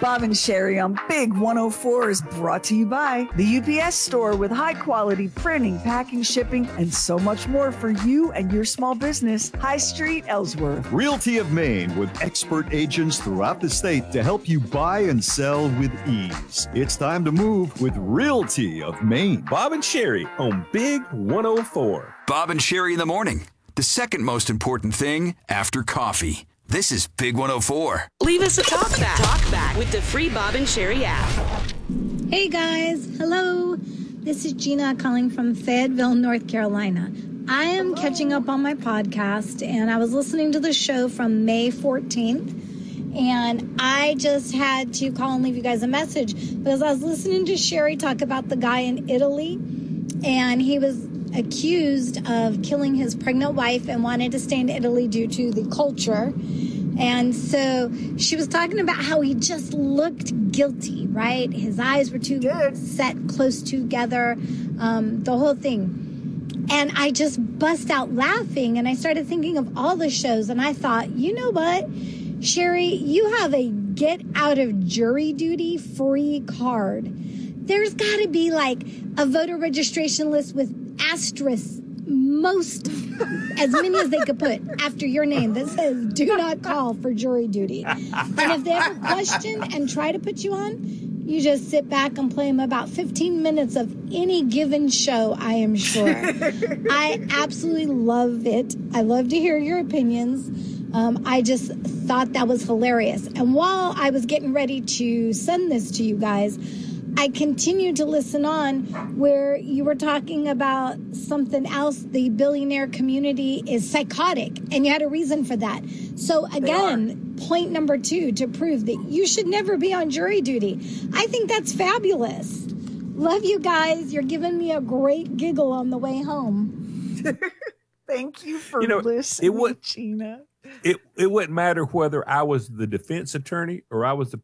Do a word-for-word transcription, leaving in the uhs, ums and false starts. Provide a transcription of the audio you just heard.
Bob and Sherry on Big one oh four is brought to you by the U P S store with high quality printing, packing, shipping, and so much more for you and your small business. High Street, Ellsworth. Realty of Maine with expert agents throughout the state to help you buy and sell with ease. It's time to move with Realty of Maine. Bob and Sherry on Big one oh four. Bob and Sherry in the morning. The second most important thing after coffee. This is Big one oh four. Leave us a talk back. Talk back with the free Bob and Sherry app. Hey guys, hello. This is Gina calling from Fayetteville, North Carolina. I am catching up on my podcast, and I was listening to the show from May fourteenth, and I just had to call and leave you guys a message because I was listening to Sherry talk about the guy in Italy, and he was accused of killing his pregnant wife and wanted to stay in Italy due to the culture. And so she was talking about how he just looked guilty, right? His eyes were too set close together, um, the whole thing. And I just bust out laughing, and I started thinking of all the shows, and I thought, you know what, Sherry, you have a get out of jury duty free card. There's got to be like a voter registration list with asterisks, most, as many as they could put after your name that says, do not call for jury duty. And if they ever question and try to put you on, you just sit back and play them about fifteen minutes of any given show, I am sure. I absolutely love it. I love to hear your opinions. Um, I just thought that was hilarious. And while I was getting ready to send this to you guys, I continued to listen on where you were talking about something else. The billionaire community is psychotic, and you had a reason for that. So again, point number two to prove that you should never be on jury duty. I think that's fabulous. Love you guys. You're giving me a great giggle on the way home. Thank you for You know, listening, it would- Gina. It it wouldn't matter whether I was the defense attorney or I was the